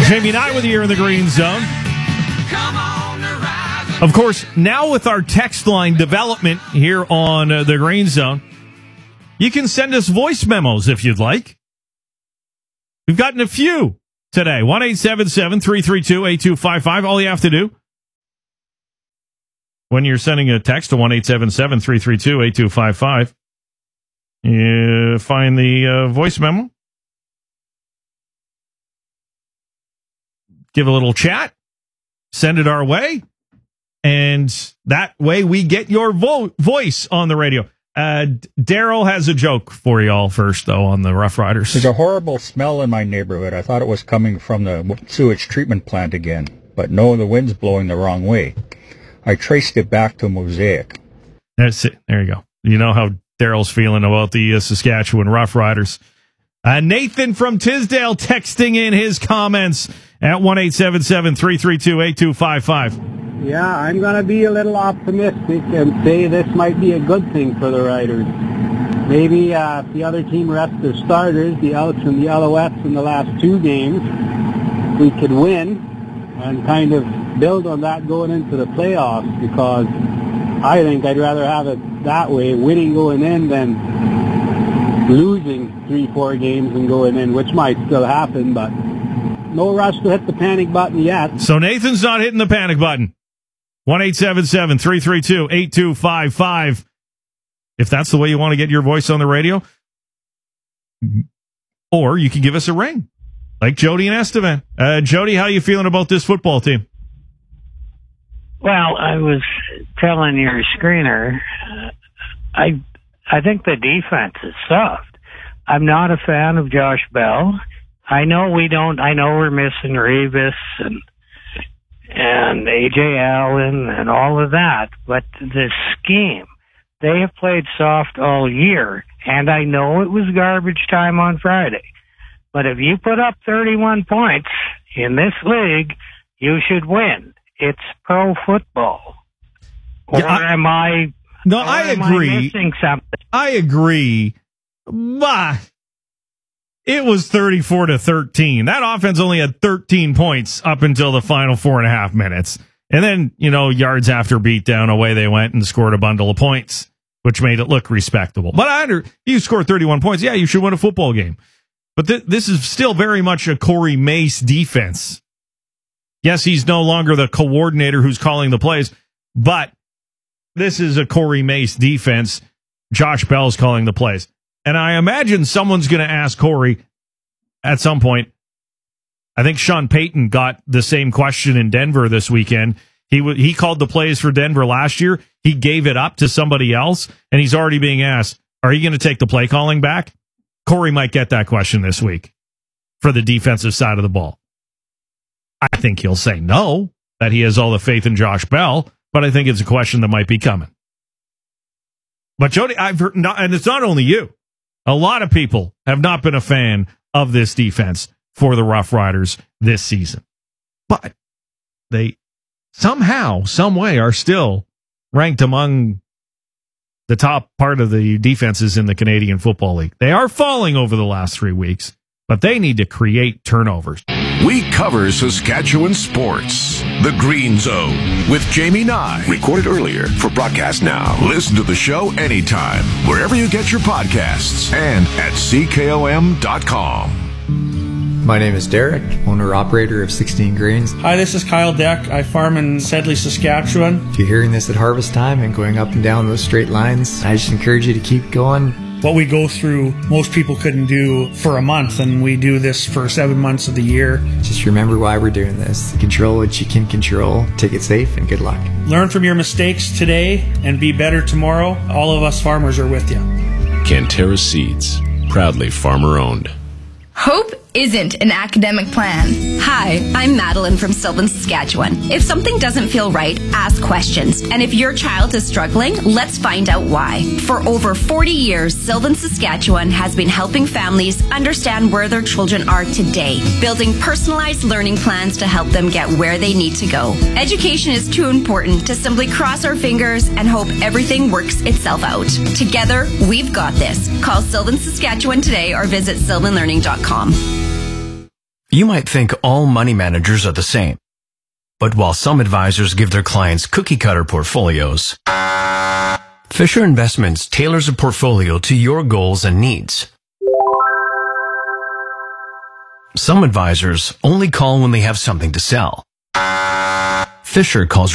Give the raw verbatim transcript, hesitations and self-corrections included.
Jamie Nye with you here in the Green Zone. Of course, now with our text line development here on uh, the Green Zone, you can send us voice memos if you'd like. We've gotten a few today. one eight seven seven, three three two, eight two five five. All you have to do when you're sending a text to one eight seven seven, three three two, eight two five five, you find the uh, voice memo. Give a little chat. Send it our way. And that way we get your vo- voice on the radio. Uh, Daryl has a joke for y'all first, though, on the Rough Riders. There's a horrible smell in my neighborhood. I thought it was coming from the sewage treatment plant again. But no, the wind's blowing the wrong way. I traced it back to Mosaic. That's it. There you go. You know how Daryl's feeling about the uh, Saskatchewan Rough Riders. Uh, Nathan from Tisdale texting in his comments at one eight seven seven, three three two, eight two five five. Yeah, I'm going to be a little optimistic and say this might be a good thing for the Riders. Maybe uh, if the other team rests their starters, the Outs and the Alouettes in the last two games, we could win and kind of build on that going into the playoffs, because I think I'd rather have it that way, winning going in than losing three, four games and going in, which might still happen, but no rush to hit the panic button yet. So Nathan's not hitting the panic button. one eight seven seven, three three two, eight two five five. If that's the way you want to get your voice on the radio. Or you can give us a ring, like Jody and Estevan. Uh, Jody, how you feeling about this football team? Well, I was telling your screener, uh, I I think the defense is soft. I'm not a fan of Josh Bell. I know we don't. I know we're missing Revis and and A J Allen and all of that, but the scheme, they have played soft all year, and I know it was garbage time on Friday. But if you put up thirty-one points in this league, you should win. It's pro football. Or yeah, I, am I? No, I agree. Am I missing something? I agree. Bah. It was thirty-four to thirteen. That offense only had thirteen points up until the final four and a half minutes. And then, you know, yards after beatdown, away they went and scored a bundle of points, which made it look respectable. But I under, you scored thirty-one points. Yeah, you should win a football game. But th- this is still very much a Corey Mace defense. Yes, he's no longer the coordinator who's calling the plays, but this is a Corey Mace defense. Josh Bell's calling the plays. And I imagine someone's going to ask Corey at some point. I think Sean Payton got the same question in Denver this weekend. He w- he called the plays for Denver last year. He gave it up to somebody else, and he's already being asked, are you going to take the play calling back? Corey might get that question this week for the defensive side of the ball. I think he'll say no, that he has all the faith in Josh Bell, but I think it's a question that might be coming. But Jody, I've heard, not, and it's not only you. A lot of people have not been a fan of this defense for the Rough Riders this season. But they somehow, some way, are still ranked among the top part of the defenses in the Canadian Football League. They are falling over the last three weeks, but they need to create turnovers. We cover Saskatchewan sports. The Green Zone with Jamie Nye. Recorded earlier for broadcast now. Listen to the show anytime, wherever you get your podcasts and at C K O M dot com. My name is Derek, owner-operator of sixteen Grains. Hi, this is Kyle Deck. I farm in Sedley, Saskatchewan. If you're hearing this at harvest time and going up and down those straight lines, I just encourage you to keep going. What we go through, most people couldn't do for a month, and we do this for seven months of the year. Just remember why we're doing this. Control what you can control. Take it safe, and good luck. Learn from your mistakes today and be better tomorrow. All of us farmers are with you. Cantera Seeds, proudly farmer-owned. Hope isn't an academic plan. Hi, I'm Madeline from Sylvan, Saskatchewan. If something doesn't feel right, ask questions. And if your child is struggling, let's find out why. For over forty years, Sylvan, Saskatchewan has been helping families understand where their children are today, building personalized learning plans to help them get where they need to go. Education is too important to simply cross our fingers and hope everything works itself out. Together, we've got this. Call Sylvan, Saskatchewan today or visit sylvan learning dot com. You might think all money managers are the same. But while some advisors give their clients cookie-cutter portfolios, Fisher Investments tailors a portfolio to your goals and needs. Some advisors only call when they have something to sell. Fisher calls